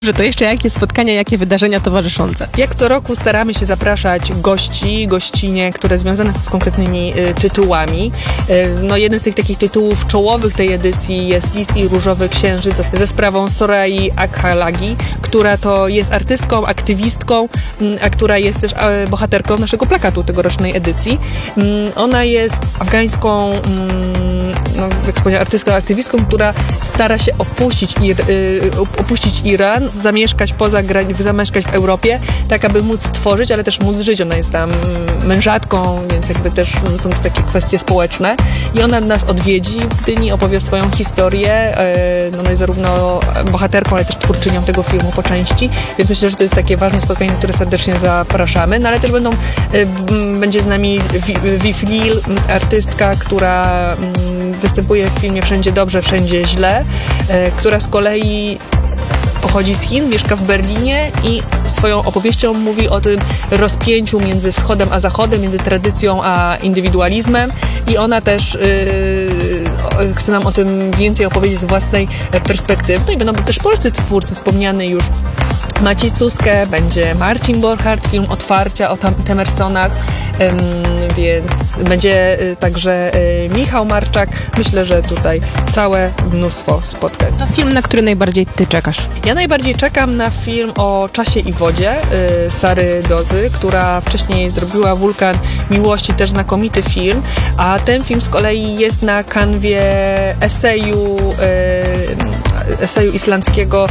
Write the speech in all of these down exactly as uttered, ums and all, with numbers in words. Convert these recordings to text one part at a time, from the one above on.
Że to jeszcze jakie spotkania, jakie wydarzenia towarzyszące? Jak co roku staramy się zapraszać gości, gościnie, które związane są z konkretnymi y, tytułami. Y, no jeden z tych takich tytułów czołowych tej edycji jest Lis i Różowy Księżyc ze sprawą Sorai Akhalagi, która to jest artystką, aktywistką, y, a która jest też y, bohaterką naszego plakatu tegorocznej edycji. Y, ona jest afgańską, y, no, jak wspomniałam, artystką, aktywistką, która stara się opuścić, Ir, y, opuścić Iran, zamieszkać poza granicą, zamieszkać w Europie, tak aby móc tworzyć, ale też móc żyć. Ona jest tam mężatką, więc jakby też są to takie kwestie społeczne. I ona nas odwiedzi w Gdyni, opowie swoją historię. No, ona jest zarówno bohaterką, ale też twórczynią tego filmu po części, więc myślę, że to jest takie ważne spotkanie, które serdecznie zapraszamy. No ale też będą, będzie z nami Viv Lil, artystka, która występuje w filmie Wszędzie dobrze, wszędzie źle, która z kolei pochodzi z Chin, mieszka w Berlinie i swoją opowieścią mówi o tym rozpięciu między wschodem a zachodem, między tradycją a indywidualizmem i ona też yy, chce nam o tym więcej opowiedzieć z własnej perspektywy. No i będą też polscy twórcy, wspomniany już Maciej Cuskę, będzie Marcin Borchardt, film Otwarcia o tam, Temersonach, ym, więc będzie y, także y, Michał Marczak. Myślę, że tutaj całe mnóstwo spotkań. To film, na który najbardziej ty czekasz? Ja najbardziej czekam na film o czasie i wodzie y, Sary Dozy, która wcześniej zrobiła Wulkan Miłości, też znakomity film, a ten film z kolei jest na kanwie eseju, y, eseju islandzkiego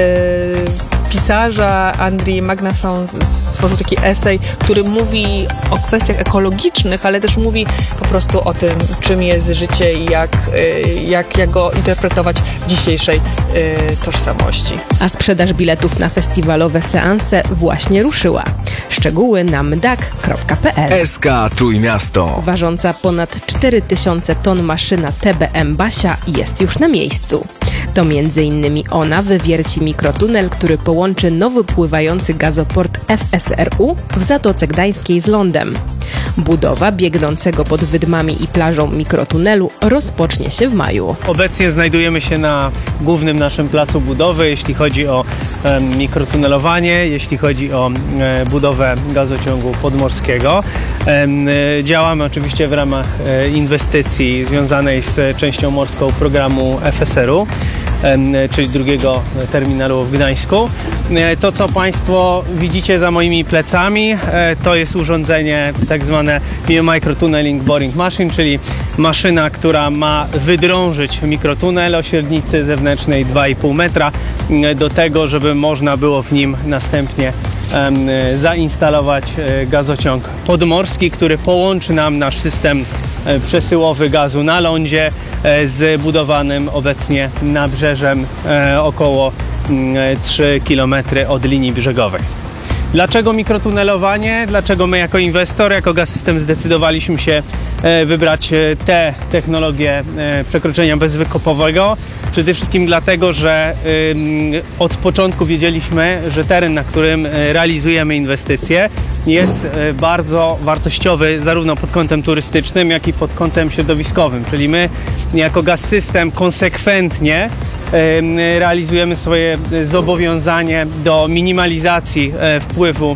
y, pisarza Andrii Magnason. Stworzył taki esej, który mówi o kwestiach ekologicznych, ale też mówi po prostu o tym, czym jest życie i jak, jak, jak go interpretować w dzisiejszej tożsamości. A sprzedaż biletów na festiwalowe seanse właśnie ruszyła. Szczegóły na mdak kropka p l. S K Trójmiasto. Ważąca ponad cztery tysiące ton maszyna T B M Basia jest już na miejscu. To między innymi ona wywierci mikrotunel, który połączy nowy pływający gazoport F S R U w Zatoce Gdańskiej z lądem. Budowa biegnącego pod wydmami i plażą mikrotunelu rozpocznie się w maju. Obecnie znajdujemy się na głównym naszym placu budowy, jeśli chodzi o e, mikrotunelowanie, jeśli chodzi o e, budowę gazociągu podmorskiego. E, e, działamy oczywiście w ramach e, inwestycji związanej z częścią morską programu F S R U, e, czyli drugiego terminalu w Gdańsku. E, to, co Państwo widzicie za moimi plecami, e, to jest urządzenie tak zwane Microtunneling Boring Machine, czyli maszyna, która ma wydrążyć mikrotunel o średnicy zewnętrznej dwa i pół metra do tego, żeby można było w nim następnie um, zainstalować gazociąg podmorski, który połączy nam nasz system przesyłowy gazu na lądzie z budowanym obecnie nabrzeżem około trzy kilometry od linii brzegowej. Dlaczego mikrotunelowanie? Dlaczego my jako inwestor, jako Gaz-System zdecydowaliśmy się wybrać tę technologię przekroczenia bezwykopowego? Przede wszystkim dlatego, że od początku wiedzieliśmy, że teren, na którym realizujemy inwestycje, jest bardzo wartościowy zarówno pod kątem turystycznym, jak i pod kątem środowiskowym. Czyli my jako Gaz-System konsekwentnie realizujemy swoje zobowiązanie do minimalizacji wpływu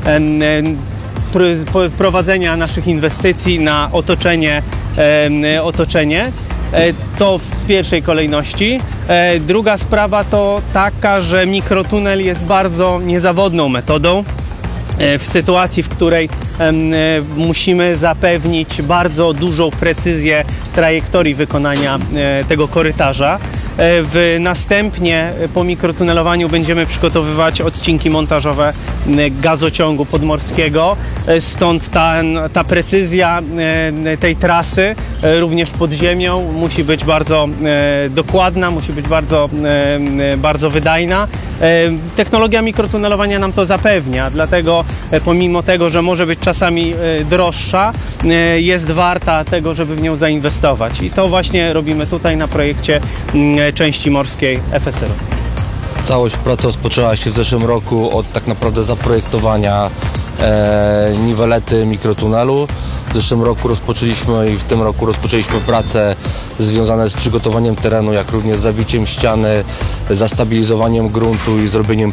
prowadzenia naszych inwestycji na otoczenie, otoczenie. To w pierwszej kolejności. Druga sprawa to taka, że mikrotunel jest bardzo niezawodną metodą. W sytuacji, w której musimy zapewnić bardzo dużą precyzję trajektorii wykonania tego korytarza. W następnie po mikrotunelowaniu będziemy przygotowywać odcinki montażowe gazociągu podmorskiego, stąd ta, ta precyzja tej trasy również pod ziemią musi być bardzo dokładna, musi być bardzo, bardzo wydajna. Technologia mikrotunelowania nam to zapewnia, dlatego pomimo tego, że może być czasami droższa, jest warta tego, żeby w nią zainwestować. I to właśnie robimy tutaj na projekcie części morskiej F S R U. Całość pracy rozpoczęła się w zeszłym roku od tak naprawdę zaprojektowania e, niwelety mikrotunelu. W zeszłym roku rozpoczęliśmy i w tym roku rozpoczęliśmy prace związane z przygotowaniem terenu, jak również zawiciem ściany, zastabilizowaniem gruntu i zrobieniem